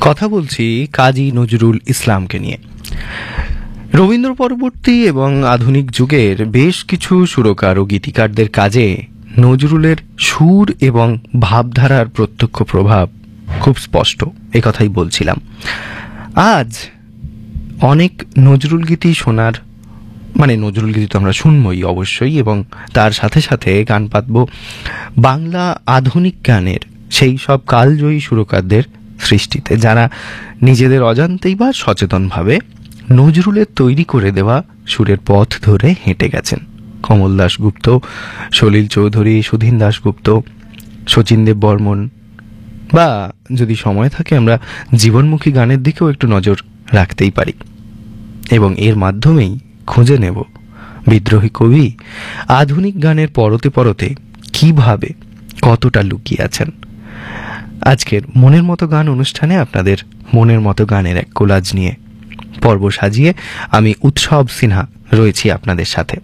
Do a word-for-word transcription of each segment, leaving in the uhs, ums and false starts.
কথা বলছি কাজী নজরুল ইসলামকে নিয়ে। রবীন্দ্র পরবর্তী এবং আধুনিক যুগের বেশ কিছু সুরকার ও গীতিকারদের কাজে নজরুলের সুর এবং ভাবধারার প্রত্যক্ষ প্রভাব খুব স্পষ্ট, এ কথাই বলছিলাম। আজ অনেক নজরুল গীতি শোনার মানে নজরুল গীতি তো আমরা শুনবই অবশ্যই, এবং তার সাথে সাথে গান পাতব বাংলা আধুনিক গানের সেই সব কালজয়ী সুরকারদের সৃষ্টিতে, যারা নিজেদের অজান্তেই বা সচেতনভাবে নজরুলের তৈরি করে দেওয়া সুরের পথ ধরে হেঁটে গেছেন। কমল দাশগুপ্ত, সলিল চৌধুরী, সুধীন দাশগুপ্ত, শচীন দেব বর্মন, বা যদি সময় থাকে আমরা জীবনমুখী গানের দিকেও একটু নজর রাখতেই পারি, এবং এর মাধ্যমেই খুঁজে নেব বিদ্রোহী কবি আধুনিক গানের পরতে পরতে কিভাবে কতটা লুকিয়ে আছেন। আজকের মনের মতো গান অনুষ্ঠানে আপনাদের মনের মতো গানের এক কোলাজ নিয়ে পর্ব সাজিয়ে আমি উৎসব সিনহা রয়েছি আপনাদের সাথে।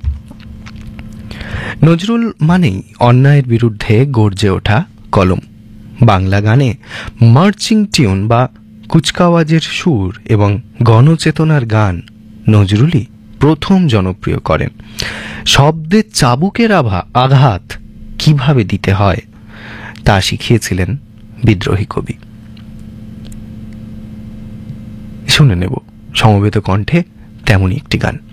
নজরুল মানেই অন্যায়ের বিরুদ্ধে গর্জে ওঠা কলম। বাংলা গানে মার্চিং টিউন বা কুচকাওয়াজের সুর এবং গণচেতনার গান নজরুলই প্রথম জনপ্রিয় করেন। শব্দের চাবুকের আভা আঘাত কিভাবে দিতে হয় তা শিখিয়েছিলেন বিদ্রোহী কবি। শুনে নেব সমবেত কণ্ঠে তেমনই একটি গান।